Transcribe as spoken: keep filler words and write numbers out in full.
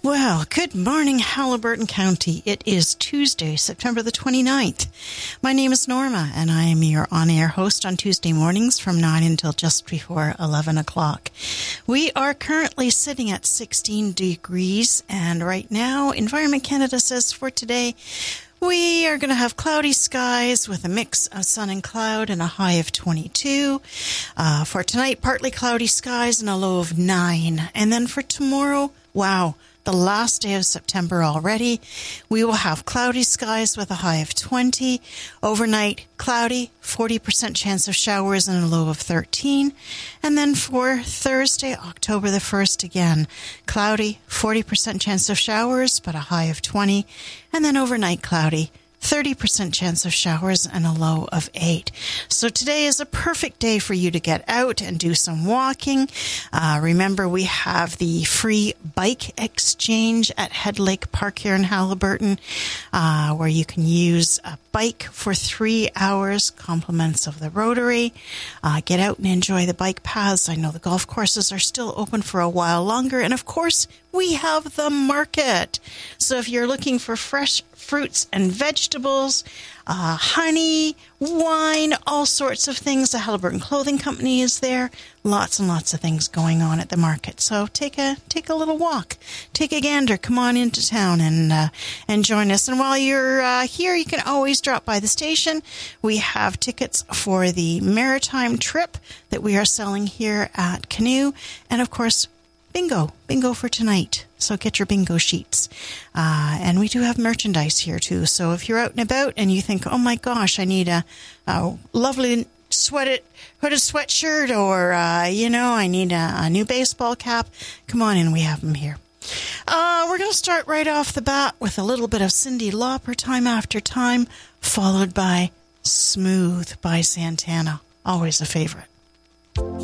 Well, good morning, Haliburton County. It is Tuesday, September the twenty-ninth. My name is Norma, and I am your on-air host on Tuesday mornings from nine until just before eleven o'clock. We are currently sitting at sixteen degrees, and right now, Environment Canada says for today, we are going to have cloudy skies with a mix of sun and cloud and a high of twenty-two. Uh, for tonight, partly cloudy skies and a low of nine. And then for tomorrow, wow, the last day of September already, we will have cloudy skies with a high of twenty. Overnight, cloudy, forty percent chance of showers and a low of thirteen. And then for Thursday, October the first, again, cloudy, forty percent chance of showers, but a high of twenty. And then overnight, cloudy, thirty percent chance of showers and a low of eight. So today is a perfect day for you to get out and do some walking. Uh, remember, we have the free bike exchange at Head Lake Park here in Haliburton, uh, where you can use a bike for three hours, compliments of the Rotary. Uh, get out and enjoy the bike paths. I know the golf courses are still open for a while longer. And of course, we have the market. So if you're looking for fresh fruits and vegetables, uh, honey, wine, all sorts of things, the Haliburton Clothing Company is there. Lots and lots of things going on at the market. So take a take a little walk, take a gander, come on into town and uh, and join us. And while you're uh, here, you can always drop by the station. We have tickets for the maritime trip that we are selling here at Canoe, and of course, bingo, bingo for tonight. So get your bingo sheets. Uh, and we do have merchandise here too. So if you're out and about and you think, oh my gosh, I need a, a lovely sweated, hooded sweatshirt, or, uh, you know, I need a, a new baseball cap, come on in, we have them here. Uh, we're going to start right off the bat with a little bit of Cyndi Lauper, Time After Time, followed by Smooth by Santana. Always a favorite.